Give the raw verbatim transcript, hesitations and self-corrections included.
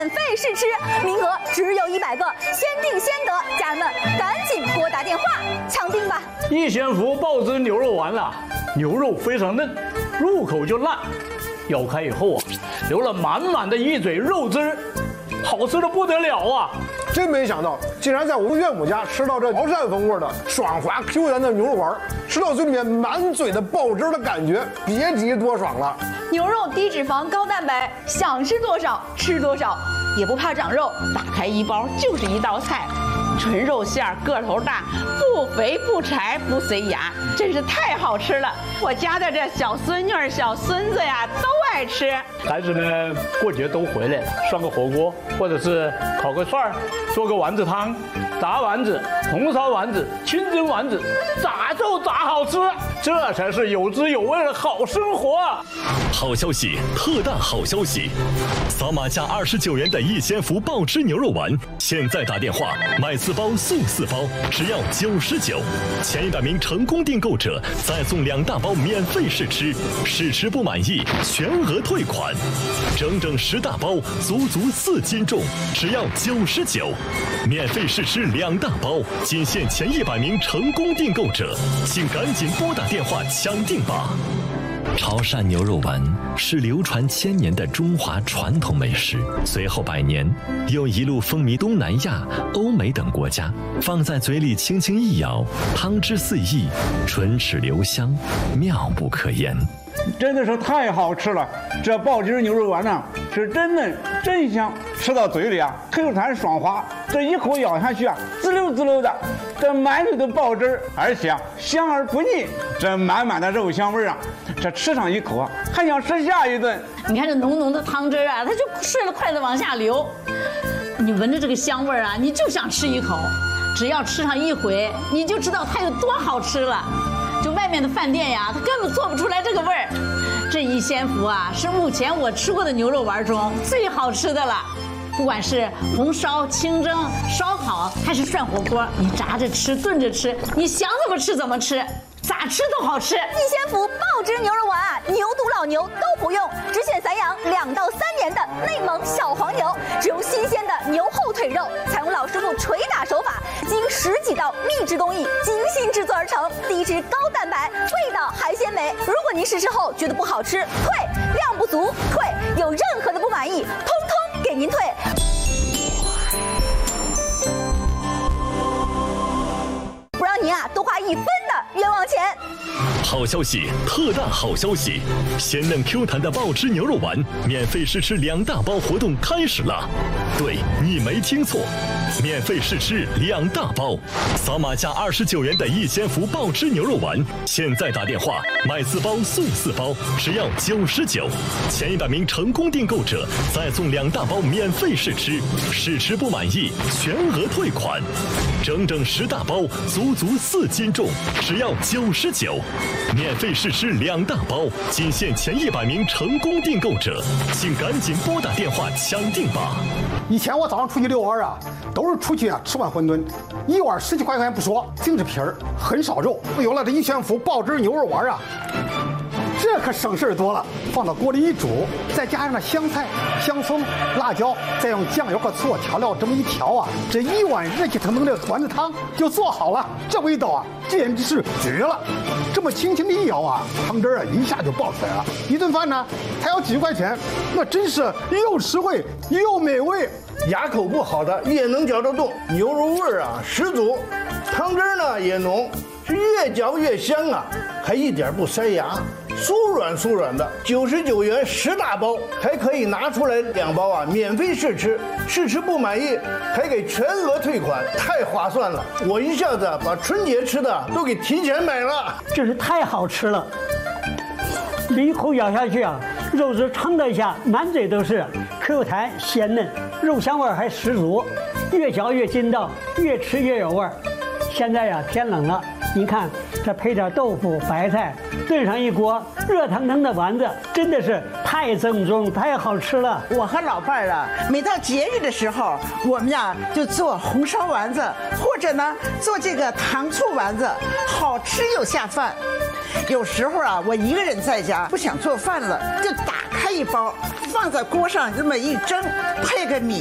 免费试吃，名额只有一百个，先订先得，家人们赶紧拨打电话抢订吧！ 逸仙福爆汁牛肉丸啊，牛肉非常嫩，入口就烂，咬开以后啊，流了满满的一嘴肉汁，好吃的不得了啊！ 真没想到，竟然在我们岳母家吃到这潮汕风味的爽滑 Q 弹的牛肉丸，吃到嘴里面满嘴的爆汁的感觉，别提多爽了。 牛肉低脂肪高蛋白，想吃多少吃多少，也不怕长肉。 打开一包就是一道菜，纯肉馅儿，个头大，不肥不柴不塞牙，真是太好吃了。我家的这小孙女儿、小孙子呀都爱吃。 孩子们过节都回来了，涮个火锅，或者是烤个串儿，做个丸子汤，炸丸子、红烧丸子、清蒸丸子，咋就咋好吃，这才是有滋有味的好生活啊！ 好消息，特大好消息！扫码价二十九元的逸仙福爆汁牛肉丸，现在打电话买四包送四包，只要九十九。前一百名成功订购者再送两大包免费试吃，试吃不满意全额退款。整整十大包，足足四斤重，只要九十九。免费试吃两大包，仅限前一百名成功订购者，请赶紧拨打电话抢订吧。潮汕牛肉丸是流传千年的中华传统美食，随后百年又一路风靡东南亚、欧美等国家。放在嘴里轻轻一咬，汤汁四溢，唇齿留香，妙不可言。 真的是太好吃了！这爆汁牛肉丸呢，是真嫩真香，吃到嘴里啊，Q弹爽滑，这一口咬下去啊，滋溜滋溜的，这满嘴的爆汁，而且啊香而不腻，这满满的肉香味啊，这吃上一口啊，还想吃下一顿。 你看这浓浓的汤汁啊，它就顺着筷子往下流，你闻着这个香味啊，你就想吃一口，只要吃上一回，你就知道它有多好吃了。就外面的饭店呀，它根本做不出来这个味儿。这逸仙福啊，是目前我吃过的牛肉丸中最好吃的了。不管是红烧、清蒸、烧烤，还是涮火锅，你炸着吃、炖着吃，你想怎么吃怎么吃，咋吃都好吃。 逸仙福爆汁牛肉丸啊，牛犊老牛都不用，只选散养两到三年的内蒙小黄牛，只用新鲜的牛后腿肉，采用老师傅捶打手法，经十几道秘制工艺精心制作而成，低脂高蛋白，味道还鲜美。如果您试吃后觉得不好吃，退；量不足，退；有任何的不满意，通通给您退。不让您啊多花一分的冤枉钱。 好消息，特大好消息！鲜嫩 Q 弹的爆汁牛肉丸免费试吃两大包活动开始了。对，你没听错，免费试吃两大包，扫码价二十九元的逸仙福爆汁牛肉丸，现在打电话买四包送四包，只要九十九。前一百名成功订购者再送两大包免费试吃，试吃不满意全额退款。整整十大包，足足四斤重，只要九十九。免费试吃两大包，仅限前一百名成功订购者，请赶紧拨打电话抢订吧。 以前我早上出去遛弯啊，都是出去啊吃碗馄饨，一碗十几块钱不说，净是皮儿，很少肉。有了这逸仙福爆汁牛肉丸啊，这可省事儿多了。放到锅里一煮，再加上那香菜、香葱、辣椒，再用酱油和醋调料这么一调啊，这一碗热气腾腾的丸子汤就做好了。这味道啊，简直是绝了！这么轻轻的一舀啊，汤汁啊一下就爆出来了。一顿饭呢，才要几块钱，那真是又实惠又美味。 牙口不好的也能嚼得动，牛肉味儿啊十足，汤汁呢也浓，是越嚼越香啊，还一点不塞牙，酥软酥软的。九十九元十大包，还可以拿出来两包啊，免费试吃，试吃不满意还给全额退款，太划算了！我一下子把春节吃的都给提前买了， 真是太好吃了。一口咬下去啊，肉汁撑的一下，满嘴都是 Q 弹鲜嫩，肉香味还十足，越嚼越筋道，越吃越有味儿。现在呀天冷了，您看这配点豆腐、白菜，炖上一锅热腾腾的丸子，真的是太正宗、太好吃了。 我和老伴儿啊，每到节日的时候，我们呀就做红烧丸子，或者呢做这个糖醋丸子，好吃又下饭。有时候啊，我一个人在家不想做饭了，就打开一包，放在锅上这么一蒸，配个米